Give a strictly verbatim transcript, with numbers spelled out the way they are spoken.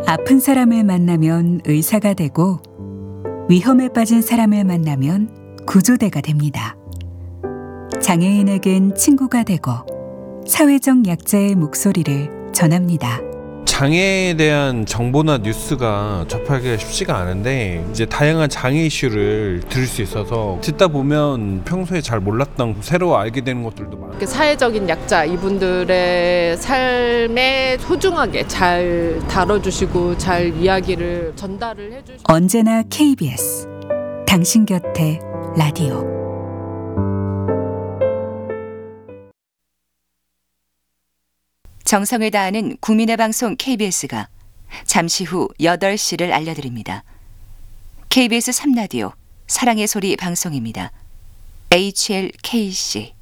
아픈 사람을 만나면 의사가 되고 위험에 빠진 사람을 만나면 구조대가 됩니다. 장애인에겐 친구가 되고 사회적 약자의 목소리를 전합니다. 장애에 대한 정보나 뉴스가 접하기가 쉽지가 않은데 이제 다양한 장애 이슈를 들을 수 있어서 듣다 보면 평소에 잘 몰랐던 새로 알게 되는 것들도 많아요. 사회적인 약자 이분들의 삶에 소중하게 잘 다뤄주시고 잘 이야기를 전달을 해주시고 언제나 케이비에스 당신 곁에 라디오. 정성을 다하는 국민의 방송 케이비에스가 잠시 후 여덟 시를 알려드립니다. 케이비에스 삼 라디오 사랑의 소리 방송입니다. 에이치엘케이씨